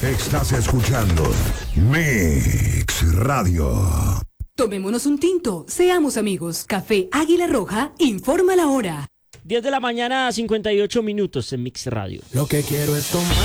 Estás escuchando Mix Radio. Tomémonos un tinto, seamos amigos. Café Águila Roja informa la hora. 10 de la mañana, 58 minutos en Mix Radio. Lo que quiero es tomar.